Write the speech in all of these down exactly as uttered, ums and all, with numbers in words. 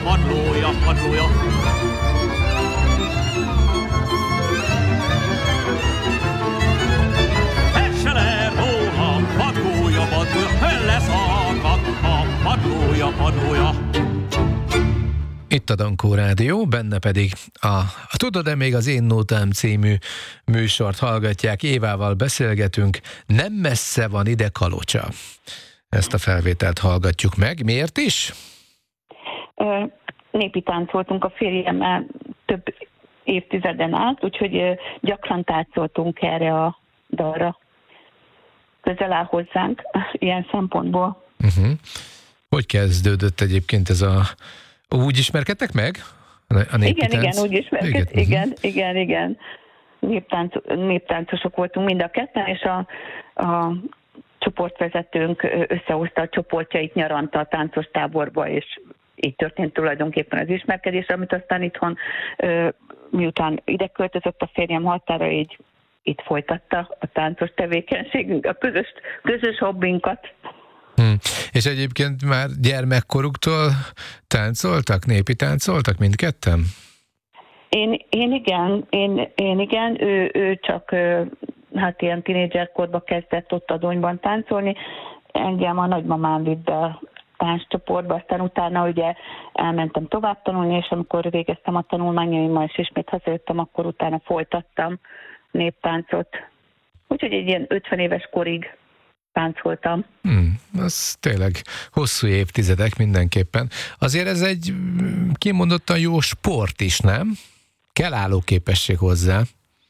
Padlója, padlója. Essen el róla, padlója, padlója, leszakad a padlója, padlója. Itt a Dankó Rádió, benne pedig a, a Tudod-e még az Én Nótám című műsort hallgatják, Évával beszélgetünk, nem messze van ide Kalocsa. Ezt a felvételt hallgatjuk meg. Miért is? Népi táncoltunk a férjemmel több évtizeden át, úgyhogy gyakran táncoltunk erre a dalra. Közel áll hozzánk ilyen szempontból. Uh-huh. Hogy kezdődött egyébként ez a... Úgy ismerkedtek meg? A népi igen, tánc? igen, úgy ismerkedtek. Igen, igen, uh-huh. igen, igen. Néptánc, néptáncosok voltunk mind a ketten, és a, a csoportvezetőnk összehozta a csoportjait nyaranta a táncos táborba, és így történt tulajdonképpen az ismerkedés, amit aztán itthon, miután ide költözött a férjem határa, így itt folytatta a táncos tevékenységünk, a közös, közös hobbinkat. Hmm. És egyébként már gyermekkoruktól táncoltak, népi táncoltak mindketten? Én, én igen, én, én igen, ő, ő csak hát ilyen tínédzserkorban kezdett ott a Donyban táncolni, engem a nagymamám vitt be a tánccsoportba, aztán utána ugye elmentem tovább tanulni, és amikor végeztem a tanulmányaimmal, és ismét hazajöttem, akkor utána folytattam néptáncot. Úgyhogy egy ilyen ötven éves korig táncoltam. Hmm, az tényleg hosszú évtizedek mindenképpen. Azért ez egy kimondottan jó sport is, nem? Kell állóképesség hozzá.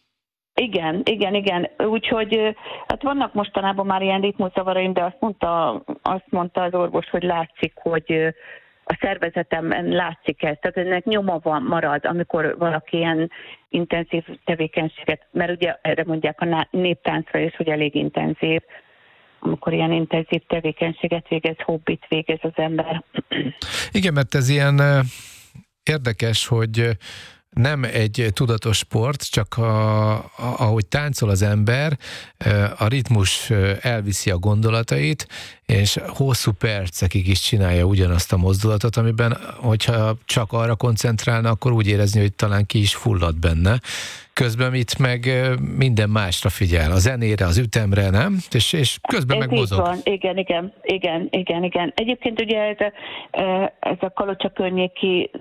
Igen, igen, igen. Úgyhogy hát vannak mostanában már ilyen ritmuszavaraim, de azt mondta, azt mondta az orvos, hogy látszik, hogy a szervezetemben látszik ez. Tehát ennek nyoma van, marad, amikor valaki ilyen intenzív tevékenységet, mert ugye erre mondják a néptáncra is, hogy elég intenzív, amikor ilyen intenzív tevékenységet végez, hobbit végez az ember. Igen, mert ez ilyen érdekes, hogy nem egy tudatos sport, csak a, a, ahogy táncol az ember, a ritmus elviszi a gondolatait, és hosszú percekig is csinálja ugyanazt a mozdulatot, amiben, hogyha csak arra koncentrálna, akkor úgy érezni, hogy talán ki is fullad benne. Közben itt meg minden másra figyel, a zenére, az ütemre, nem? És, és közben ez meg mozog. Van. Igen, igen, igen, igen, igen. Egyébként ugye ez a, ez a Kalocsa környéki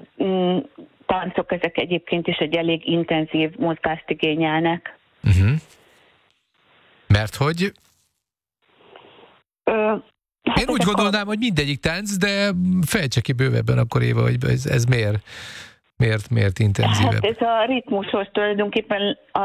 táncok, ezek egyébként is egy elég intenzív mozgást igényelnek. Uh-huh. Mert hogy? Ö, hát Én úgy gondolnám, a... hogy mindegyik tánc, de fejtse ki bővebben akkor, Éva, hogy ez, ez miért, miért, miért intenzívebb? Hát ez a ritmusos tulajdonképpen